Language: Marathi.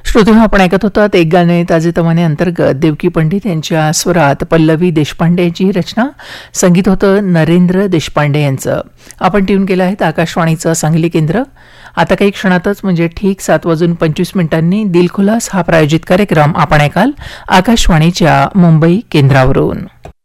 श्रोतेहो, आपण ऐकत होतात एक गाणे ताजेतमाने अंतर्गत देवकी पंडित यांच्या स्वरात पल्लवी देशपांडे यांची रचना. संगीत होतं नरेंद्र देशपांडे यांचं. आपण ट्यून केलं आहे आकाशवाणीचं सांगली केंद्र. आता काही क्षणातच म्हणजे ठीक 7:25 दिलखुलास हा प्रायोजित कार्यक्रम आपण ऐकाल आकाशवाणीच्या मुंबई केंद्रावरून.